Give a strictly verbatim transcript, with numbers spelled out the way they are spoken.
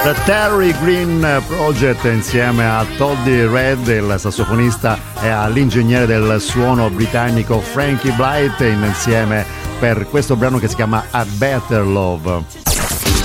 The Terry Green Project insieme a Toddy Red, il sassofonista, e all'ingegnere del suono britannico Frankie Blight, insieme per questo brano che si chiama A Better Love.